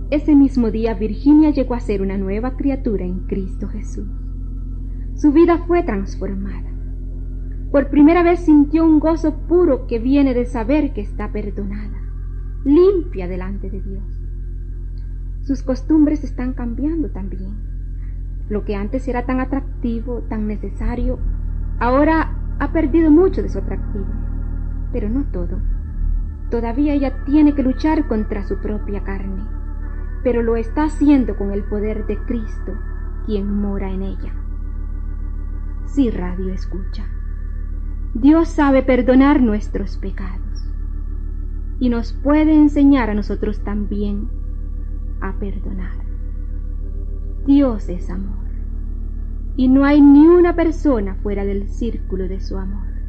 Ese mismo día Virginia llegó a ser una nueva criatura en Cristo Jesús. Su vida fue transformada. Por primera vez sintió un gozo puro que viene de saber que está perdonada, limpia delante de Dios. Sus costumbres están cambiando también. Lo que antes era tan atractivo, tan necesario, ahora ha perdido mucho de su atractivo. Pero no todo. Todavía ella tiene que luchar contra su propia carne, pero lo está haciendo con el poder de Cristo, quien mora en ella. Sí, radio escucha. Dios sabe perdonar nuestros pecados y nos puede enseñar a nosotros también a perdonar. Dios es amor y no hay ni una persona fuera del círculo de su amor.